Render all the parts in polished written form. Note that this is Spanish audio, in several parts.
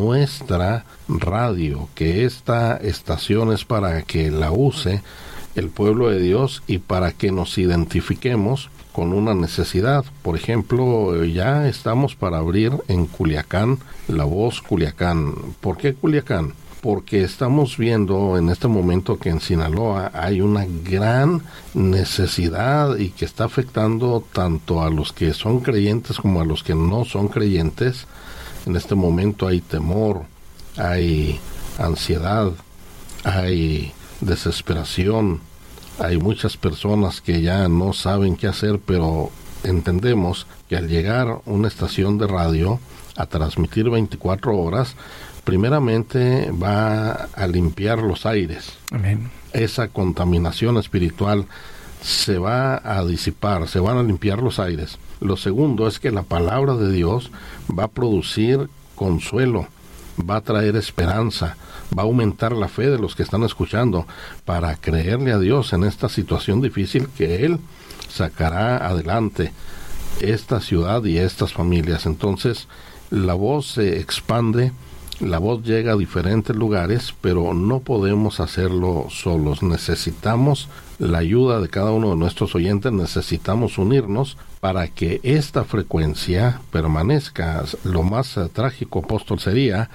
nuestra radio, que esta estación es para que la use el pueblo de Dios y para que nos identifiquemos con una necesidad. Por ejemplo, ya estamos para abrir en Culiacán, La Voz Culiacán. ¿Por qué Culiacán? Porque estamos viendo en este momento que en Sinaloa hay una gran necesidad y que está afectando tanto a los que son creyentes como a los que no son creyentes. En este momento hay temor, hay ansiedad, hay desesperación, hay muchas personas que ya no saben qué hacer, pero entendemos que al llegar una estación de radio a transmitir 24 horas, primeramente va a limpiar los aires. Amén. Esa contaminación espiritual se va a disipar, se van a limpiar los aires. Lo segundo es que la palabra de Dios va a producir consuelo, va a traer esperanza, va a aumentar la fe de los que están escuchando para creerle a Dios en esta situación difícil que Él sacará adelante esta ciudad y estas familias. Entonces, la voz se expande, la voz llega a diferentes lugares, pero no podemos hacerlo solos. Necesitamos la ayuda de cada uno de nuestros oyentes, necesitamos unirnos para que esta frecuencia permanezca. Lo más trágico, apóstol, sería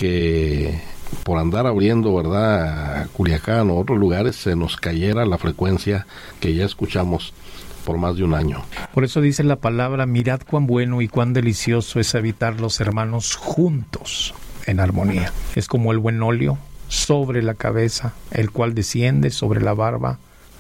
que por andar abriendo, ¿verdad?, Culiacán o otros lugares, se nos cayera la frecuencia que ya escuchamos por más de un año. Por eso dice la palabra: mirad cuán bueno y cuán delicioso es habitar los hermanos juntos en armonía. Es como el buen óleo sobre la cabeza, el cual desciende sobre la barba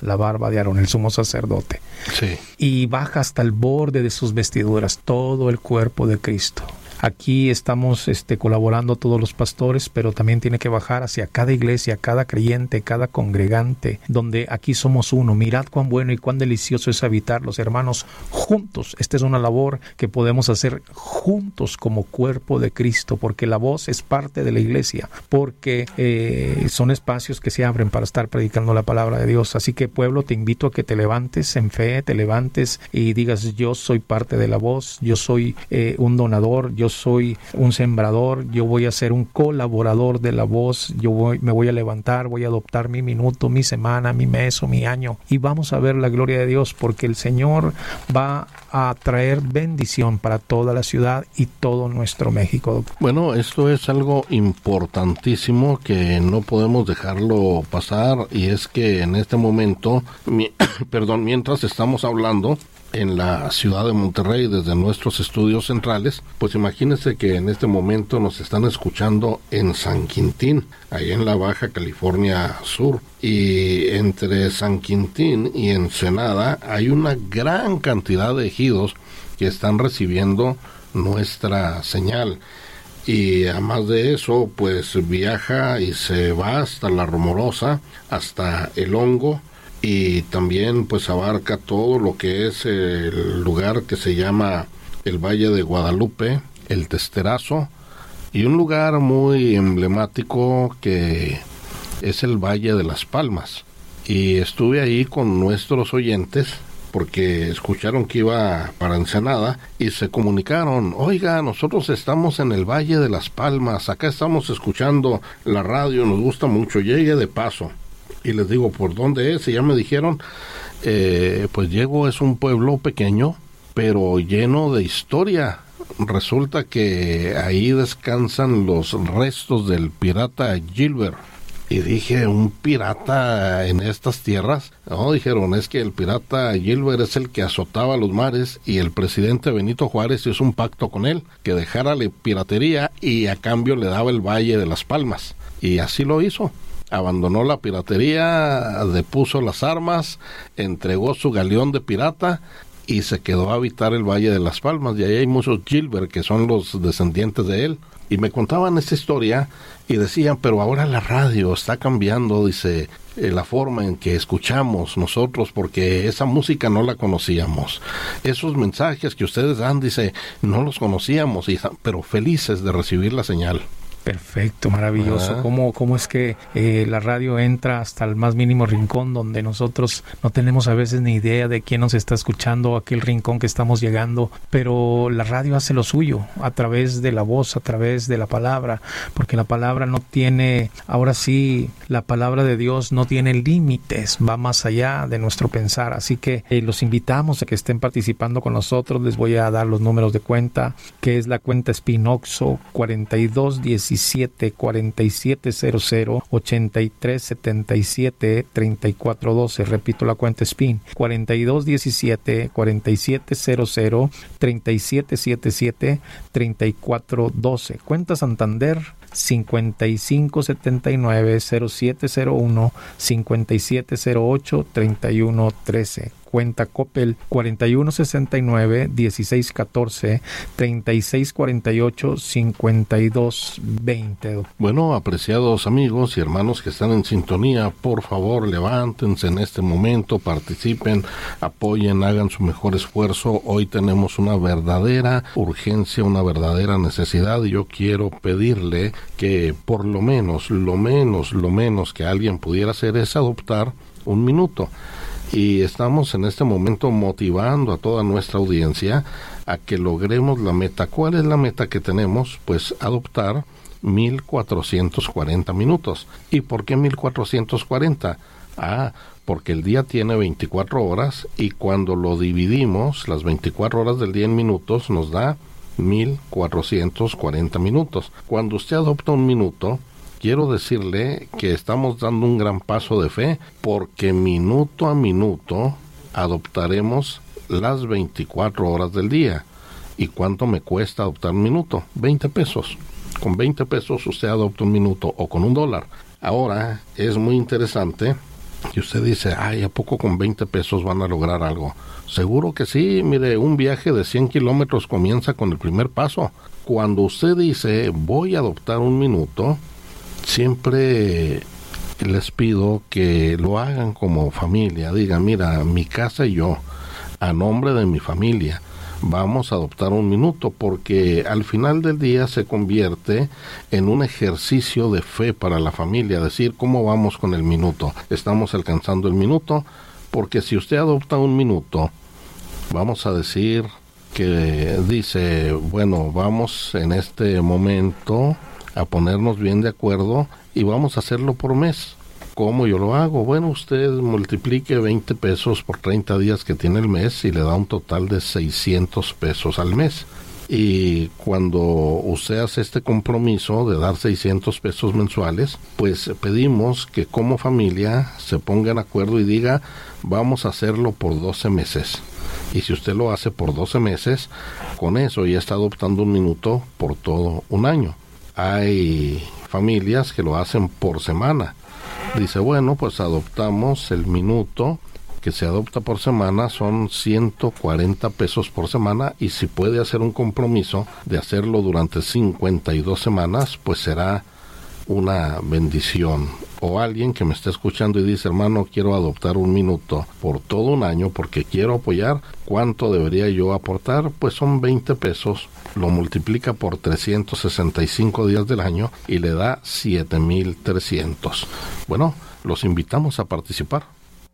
de Aarón, el sumo sacerdote. Sí. Y baja hasta el borde de sus vestiduras, todo el cuerpo de Cristo. Aquí estamos colaborando todos los pastores, pero también tiene que bajar hacia cada iglesia, cada creyente, cada congregante, donde aquí somos uno. Mirad cuán bueno y cuán delicioso es habitar los hermanos juntos. Esta es una labor que podemos hacer juntos como cuerpo de Cristo, porque la voz es parte de la iglesia, porque son espacios que se abren para estar predicando la palabra de Dios. Así que, pueblo, te invito a que te levantes en fe, te levantes y digas: yo soy parte de la voz, yo soy un donador, yo soy un sembrador, yo voy a ser un colaborador de la voz, me voy a levantar, voy a adoptar mi minuto, mi semana, mi mes o mi año, y vamos a ver la gloria de Dios, porque el Señor va a traer bendición para toda la ciudad y todo nuestro México. Bueno, esto es algo importantísimo que no podemos dejarlo pasar, y es que en este momento, mientras estamos hablando en la ciudad de Monterrey desde nuestros estudios centrales, pues imagínense que en este momento nos están escuchando en San Quintín, ahí en la Baja California Sur, y entre San Quintín y Ensenada hay una gran cantidad de ejidos que están recibiendo nuestra señal. Y además de eso, pues viaja y se va hasta La Rumorosa, hasta El Hongo, y también pues abarca todo lo que es el lugar que se llama el Valle de Guadalupe, el Testerazo, y un lugar muy emblemático que es el Valle de las Palmas. Y estuve ahí con nuestros oyentes porque escucharon que iba para Ensenada y se comunicaron: oiga, nosotros estamos en el Valle de las Palmas, acá estamos escuchando la radio, nos gusta mucho, llegue de paso. Y les digo, ¿por dónde es? Y ya me dijeron, pues Llego es un pueblo pequeño, pero lleno de historia. Resulta que ahí descansan los restos del pirata Gilbert. Y dije, ¿un pirata en estas tierras? No, dijeron, es que el pirata Gilbert es el que azotaba los mares, y el presidente Benito Juárez hizo un pacto con él, que dejara la piratería y a cambio le daba el Valle de las Palmas. Y así lo hizo. Abandonó la piratería, depuso las armas, entregó su galeón de pirata y se quedó a habitar el Valle de las Palmas. Y ahí hay muchos Gilbert que son los descendientes de él. Y me contaban esta historia y decían, pero ahora la radio está cambiando, dice, la forma en que escuchamos nosotros, porque esa música no la conocíamos. Esos mensajes que ustedes dan, dice, no los conocíamos, pero felices de recibir la señal. Perfecto, maravilloso. ¿Cómo es que la radio entra hasta el más mínimo rincón donde nosotros no tenemos a veces ni idea de quién nos está escuchando, aquel rincón que estamos llegando? Pero la radio hace lo suyo a través de la voz, a través de la palabra, porque la palabra no tiene, ahora sí, la palabra de Dios no tiene límites, va más allá de nuestro pensar. Así que los invitamos a que estén participando con nosotros. Les voy a dar los números de cuenta, que es la cuenta SPIN OXXO 4217 4700 8377 3412. Repito la cuenta SPIN 4217 4700 3777 3412. Cuenta Santander 5579-0701 5708-3113. Cuenta Coppel 4169-1614 3648-5220. Bueno, apreciados amigos y hermanos que están en sintonía, por favor levántense en este momento, participen, apoyen, hagan su mejor esfuerzo. Hoy tenemos una verdadera urgencia, una verdadera necesidad, y yo quiero pedirle que por lo menos que alguien pudiera hacer es adoptar un minuto. Y estamos en este momento motivando a toda nuestra audiencia a que logremos la meta. ¿Cuál es la meta que tenemos? Pues adoptar 1440 minutos. ¿Y por qué 1440? Porque el día tiene 24 horas y cuando lo dividimos, las 24 horas del día en minutos, nos da 1440 minutos. Cuando usted adopta un minuto, quiero decirle que estamos dando un gran paso de fe, porque minuto a minuto adoptaremos las 24 horas del día. ¿Y cuánto me cuesta adoptar un minuto? 20 pesos. Con 20 pesos usted adopta un minuto, o con $1. Ahora, es muy interesante que usted dice, ¿a poco con 20 pesos van a lograr algo? Seguro que sí. Mire, un viaje de 100 kilómetros comienza con el primer paso. Cuando usted dice, voy a adoptar un minuto, siempre les pido que lo hagan como familia. Digan, mira, mi casa y yo, a nombre de mi familia, vamos a adoptar un minuto, porque al final del día se convierte en un ejercicio de fe para la familia. Decir, ¿cómo vamos con el minuto? ¿Estamos alcanzando el minuto? Porque si usted adopta un minuto, vamos a decir que dice, bueno, vamos en este momento a ponernos bien de acuerdo y vamos a hacerlo por mes. ¿Cómo yo lo hago? Bueno, usted multiplique 20 pesos por 30 días que tiene el mes y le da un total de 600 pesos al mes. Y cuando usted hace este compromiso de dar 600 pesos mensuales, pues pedimos que como familia se pongan de acuerdo y diga, vamos a hacerlo por 12 meses. Y si usted lo hace por 12 meses, con eso ya está adoptando un minuto por todo un año. Hay familias que lo hacen por semana. Dice, bueno, pues adoptamos el minuto que se adopta por semana, son 140 pesos por semana, y si puede hacer un compromiso de hacerlo durante 52 semanas, pues será una bendición. O alguien que me esté escuchando y dice, hermano, quiero adoptar un minuto por todo un año porque quiero apoyar, ¿cuánto debería yo aportar? Pues son 20 pesos, lo multiplica por 365 días del año y le da 7,300. Bueno, los invitamos a participar.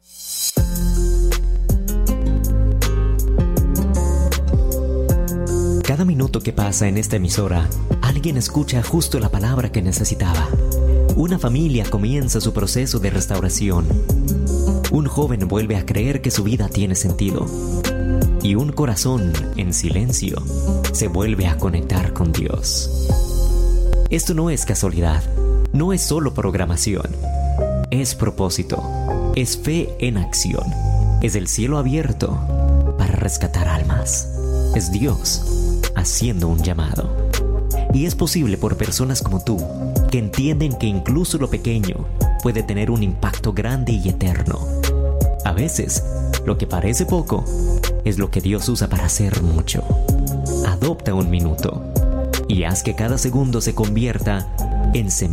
Cada minuto que pasa en esta emisora, alguien escucha justo la palabra que necesitaba. Una familia comienza su proceso de restauración. Un joven vuelve a creer que su vida tiene sentido. Y un corazón, en silencio, se vuelve a conectar con Dios. Esto no es casualidad, no es solo programación. Es propósito, es fe en acción, es el cielo abierto para rescatar almas. Es Dios haciendo un llamado. Y es posible por personas como tú, que entienden que incluso lo pequeño puede tener un impacto grande y eterno. A veces, lo que parece poco es lo que Dios usa para hacer mucho. Adopta un minuto y haz que cada segundo se convierta en semilla